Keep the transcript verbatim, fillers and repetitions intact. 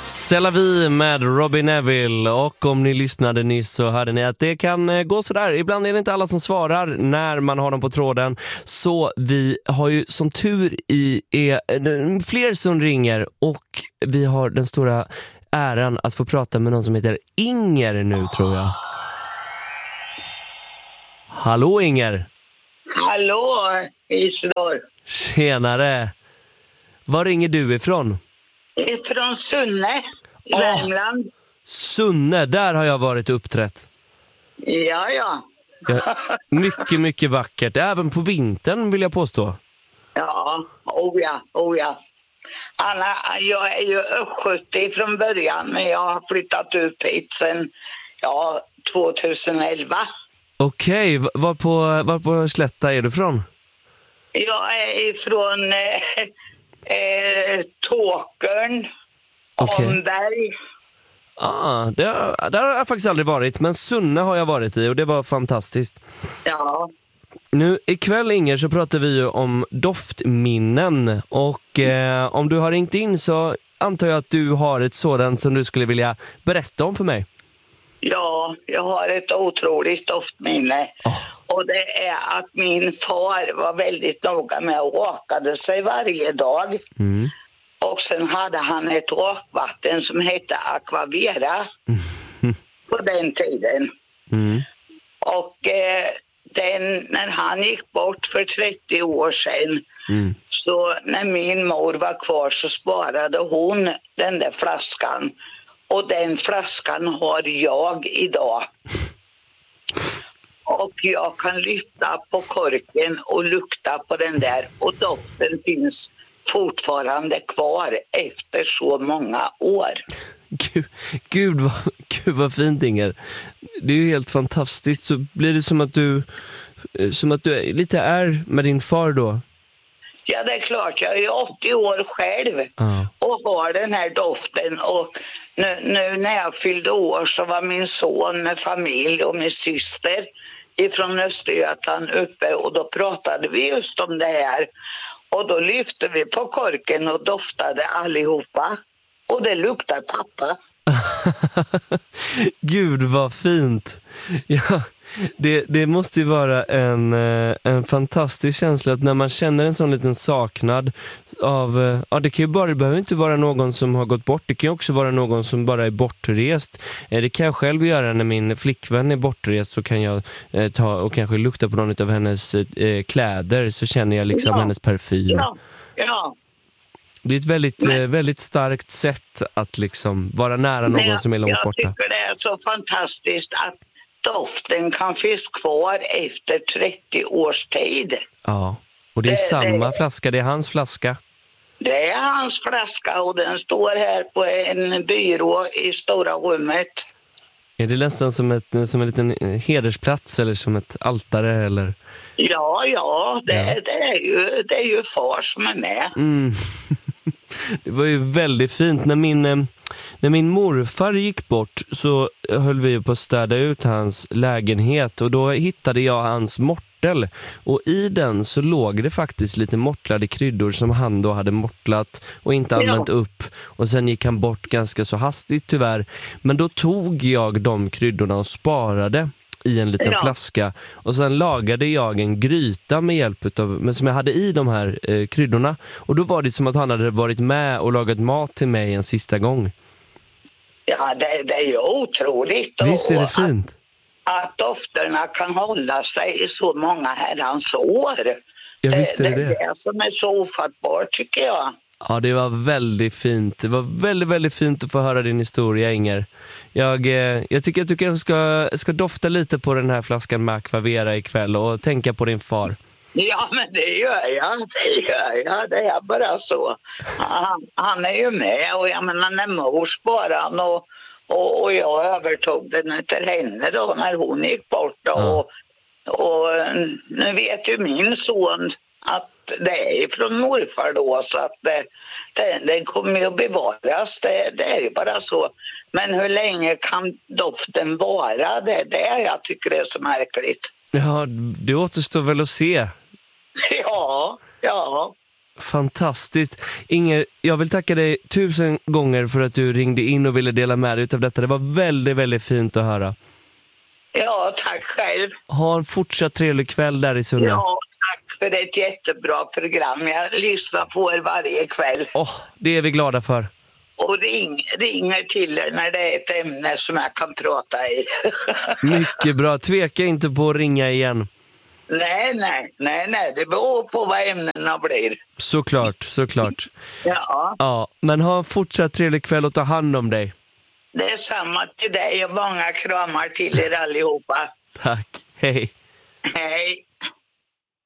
C'est la vie med Robbie Neville. Och om ni lyssnade nyss så hörde ni att det kan gå sådär. Ibland är det inte alla som svarar när man har dem på tråden. Så vi har ju som tur i är fler som ringer. Och vi har den stora äran att få prata med någon som heter Inger nu, tror jag. Hallå Inger. Hallå Isidor. Tjenare. Var ringer du ifrån? Från Sunne i oh, Värmland. Sunne, där har jag varit uppträtt. Ja, ja. ja. Mycket, mycket vackert. Även på vintern vill jag påstå. Ja, oh ja, oh ja. Anna, jag är ju östgöte från början, men jag har flyttat upp hit sedan ja, tjugoelva. Okej, okay, var på, var på Slätta är du från? Jag är från eh, eh, Tåkern, okay. Omberg. Ah, det, där har jag faktiskt aldrig varit, men Sunne har jag varit i och det var fantastiskt. Ja. Nu ikväll Inger så pratar vi ju om doftminnen och eh, om du har ringt in så antar jag att du har ett sådant som du skulle vilja berätta om för mig. Ja, jag har ett otroligt doftminne. Oh. Och det är att min far var väldigt noga med att rakade sig varje dag. Mm. Och sen hade han ett rakvatten som hette Aquavera mm. på den tiden. Mm. Och eh, den, när han gick bort för trettio år sedan mm. så när min mor var kvar så sparade hon den där flaskan. Och den flaskan har jag idag. Och jag kan lyfta på korken och lukta på den där. Och doften finns fortfarande kvar efter så många år. Gud, gud, vad, gud vad fint Inger. Det är ju helt fantastiskt. Så blir det som att du, som att du lite är med din far då? Ja, det är klart. Jag är åttio år själv ah. och har den här doften. Och nu, nu när jag fyllde år så var min son med familj och min syster ifrån Östergötland uppe. Och då pratade vi just om det här. Och då lyfte vi på korken och doftade allihopa. Och det luktar pappa. Gud vad fint. Ja. Det, det måste ju vara en, en fantastisk känsla att när man känner en sån liten saknad av, ja det kan ju bara, det behöver inte vara någon som har gått bort, det kan ju också vara någon som bara är bortrest. Det kan jag själv göra när min flickvän är bortrest, så kan jag eh, ta och kanske lukta på någon av hennes eh, kläder, så känner jag liksom ja. hennes parfym. Ja, ja. Det är ett väldigt, Men, väldigt starkt sätt att liksom vara nära någon jag, som är långt borta. Jag tycker det är så fantastiskt att doften kan finnas kvar efter trettio års tid. Ja, och det är det, samma det, flaska, det är hans flaska. Det är hans flaska och den står här på en byrå i stora rummet. Är det nästan som, ett, som en liten hedersplats eller som ett altare? Eller? Ja, ja, det, ja. Det, är ju, det är ju far som är med. Mm. Det var ju väldigt fint. När min, när min morfar gick bort så höll vi på att städa ut hans lägenhet. Och då hittade jag hans mortel. Och i den så låg det faktiskt lite mortlade kryddor som han då hade mortlat och inte använt ja. upp. Och sen gick han bort ganska så hastigt tyvärr. Men då tog jag de kryddorna och sparade i en liten ja. flaska. Och sen lagade jag en gryta med hjälp av, men som jag hade i de här eh, kryddorna. Och då var det som att han hade varit med och lagat mat till mig en sista gång. Ja, det, det är ju otroligt. Visst är det fint? Att, att dofterna kan hålla sig i så många herrans år. Ja, visst är det, det, det är det som är så ofattbart, tycker jag. Ja, det var väldigt fint. Det var väldigt, väldigt fint att få höra din historia, Inger. Jag, eh, jag tycker att du kanske ska, ska dofta lite på den här flaskan med Aquavera ikväll och tänka på din far. Ja, men det gör jag. Det gör jag. Det är bara så. Han, han är ju med och jag menar när mor sparade och, och, och jag övertog den till henne då när hon gick bort. Då, ja. och, och nu vet ju min son att det är från morfar då, så att det, det, det kommer att bevaras. Det, det är ju bara så. Men hur länge kan doften vara? Det är det jag tycker är så märkligt. Ja, det återstår väl att se. Ja, ja. Fantastiskt. Inger, jag vill tacka dig tusen gånger för att du ringde in och ville dela med dig av detta. Det var väldigt, väldigt fint att höra. Ja, tack själv. Ha en fortsatt trevlig kväll där i Sunne. Ja, tack för ett jättebra program. Jag lyssnar på er varje kväll. Oh, det är vi glada för. Och ring, ringer till er när det är ett ämne som jag kan prata i. Mycket bra. Tveka inte på att ringa igen. Nej, nej, nej, nej. Det beror på vad ämnena blir. Såklart, såklart. Ja. Ja, men ha en fortsatt trevlig kväll och ta hand om dig. Det är samma till dig och många kramar till er allihopa. Tack, hej. Hej.